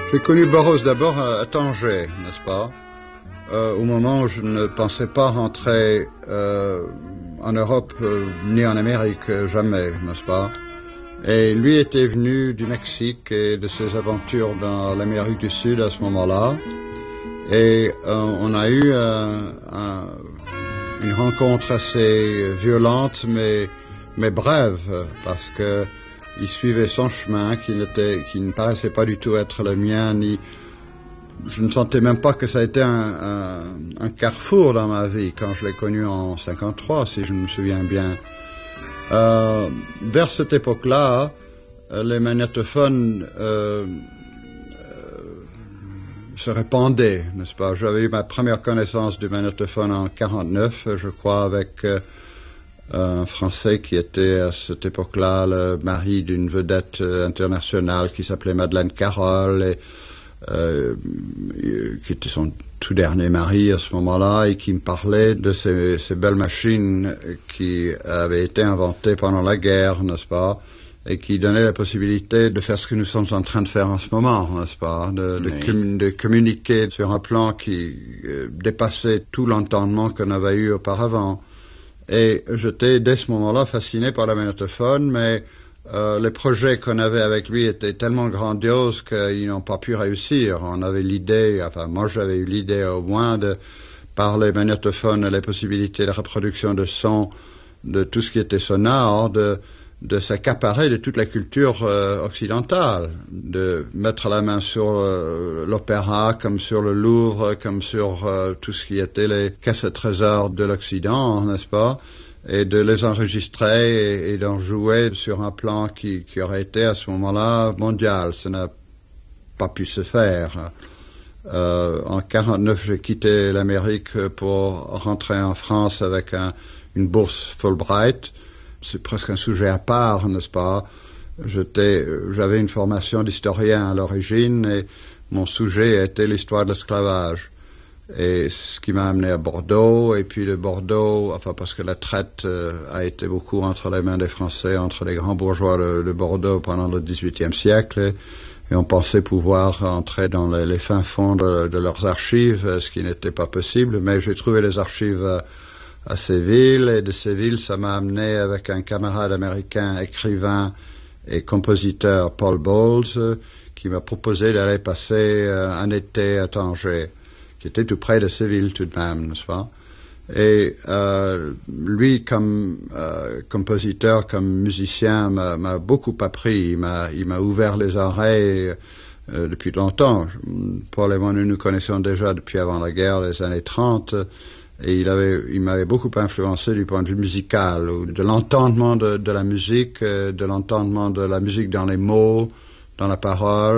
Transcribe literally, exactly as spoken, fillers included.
J'ai connu Burroughs d'abord à Tanger, n'est-ce pas, euh, au moment où je ne pensais pas rentrer euh, en Europe euh, ni en Amérique, euh, jamais, n'est-ce pas. Et lui était venu du Mexique et de ses aventures dans l'Amérique du Sud à ce moment-là. Et euh, on a eu euh, un, une rencontre assez violente, mais, mais brève, parce que il suivait son chemin qui n'était, qui ne paraissait pas du tout être le mien, ni je ne sentais même pas que ça a été un, un, un carrefour dans ma vie quand je l'ai connu en cinquante-trois, si je me souviens bien. Euh, vers cette époque-là, les magnétophones euh, euh, se répandaient, n'est-ce pas? J'avais eu ma première connaissance du magnétophone en quarante-neuf, je crois, avec euh, un Français qui était à cette époque-là le mari d'une vedette internationale qui s'appelait Madeleine Carroll, et, euh, qui était son tout dernier mari à ce moment-là, et qui me parlait de ces, ces belles machines qui avaient été inventées pendant la guerre, n'est-ce pas, et qui donnaient la possibilité de faire ce que nous sommes en train de faire en ce moment, n'est-ce pas, de, de, oui. com- de communiquer sur un plan qui euh, dépassait tout l'entendement qu'on avait eu auparavant. Et j'étais dès ce moment-là fasciné par le magnétophone, mais euh, les projets qu'on avait avec lui étaient tellement grandioses qu'ils n'ont pas pu réussir. On avait l'idée, enfin moi j'avais eu l'idée au moins de, par les magnétophones et les possibilités de reproduction de son, de tout ce qui était sonore, de, de s'accaparer de toute la culture euh, occidentale, de mettre la main sur euh, l'opéra, comme sur le Louvre, comme sur euh, tout ce qui était les caisses trésors de l'Occident, n'est-ce pas, et de les enregistrer et, et d'en jouer sur un plan qui, qui aurait été à ce moment-là mondial. Ça n'a pas pu se faire. Euh, en quarante-neuf, j'ai quitté l'Amérique pour rentrer en France avec un, une bourse Fulbright. C'est presque un sujet à part, n'est-ce pas? J'étais, j'avais une formation d'historien à l'origine et mon sujet était l'histoire de l'esclavage. Et ce qui m'a amené à Bordeaux, et puis de Bordeaux, enfin parce que la traite euh, a été beaucoup entre les mains des Français, entre les grands bourgeois de, de Bordeaux pendant le dix-huitième siècle, et, et on pensait pouvoir entrer dans les, les fins fonds de, de leurs archives, ce qui n'était pas possible, mais j'ai trouvé les archives euh, à Séville, et de Séville, ça m'a amené avec un camarade américain, écrivain et compositeur, Paul Bowles, euh, qui m'a proposé d'aller passer euh, un été à Tanger, qui était tout près de Séville tout de même, n'est-ce pas? Et euh, lui, comme euh, compositeur, comme musicien, m'a, m'a beaucoup appris, il m'a, il m'a ouvert les oreilles euh, depuis longtemps. Paul et moi, nous nous connaissions déjà depuis avant la guerre, les années trente, et il avait, il m'avait beaucoup influencé du point de vue musical, ou de l'entendement de, de la musique, de l'entendement de la musique dans les mots, dans la parole.